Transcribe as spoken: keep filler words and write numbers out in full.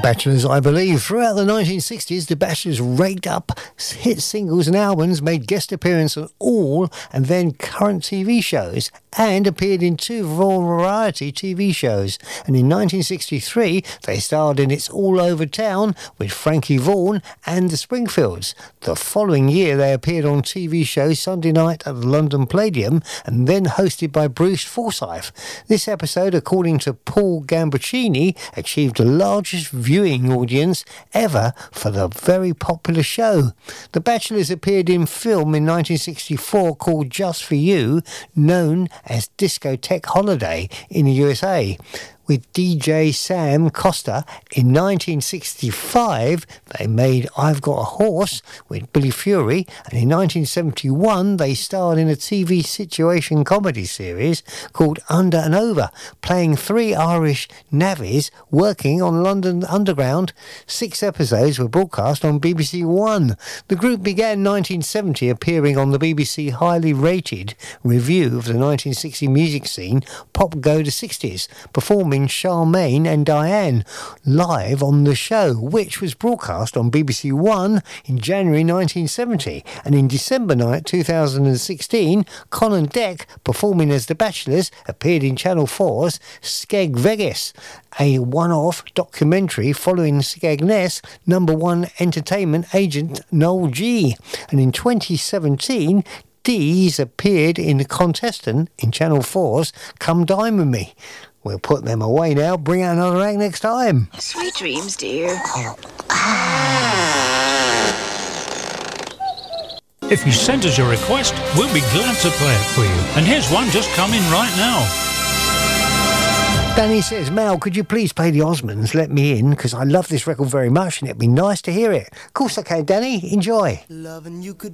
Bachelors, I believe. Throughout the nineteen sixties, The Bachelors raked up hit singles and albums, made guest appearances on all and then current T V shows, and appeared in two variety T V shows. And in nineteen sixty-three, they starred in It's All Over Town with Frankie Vaughan and the Springfields. The following year, they appeared on T V show Sunday Night at the London Palladium, and then hosted by Bruce Forsyth. This episode, according to Paul Gambaccini, achieved the largest viewing audience ever for the very popular show. The Bachelors appeared in film in nineteen sixty-four called Just For You, known as Discotheque Holiday in the U S A. With D J Sam Costa in nineteen sixty-five, they made I've Got a Horse with Billy Fury, and in nineteen seventy-one they starred in a T V situation comedy series called Under and Over, playing three Irish navvies working on London Underground. Six episodes were broadcast on B B C One. The group began in nineteen seventy, appearing on the B B C highly rated review of the nineteen sixty music scene, Pop Go to sixties, performing Charmaine and Diane live on the show, which was broadcast on B B C One in January nineteen seventy. And in December night two thousand sixteen, Colin Deck, performing as The Bachelors, appeared in Channel four's Skeg Vegas, a one-off documentary following Skegness number one entertainment agent Noel G. And in twenty seventeen, Dees appeared in The Contestant in Channel four's Come Dine With Me. We'll put them away now. Bring out another act next time. Sweet dreams, dear. If you send us your request, we'll be glad to play it for you. And here's one just come in right now. Danny says, Mal, could you please play the Osmonds? Let me in, because I love this record very much and it'd be nice to hear it. Of course I can, Danny. Enjoy. Loving you could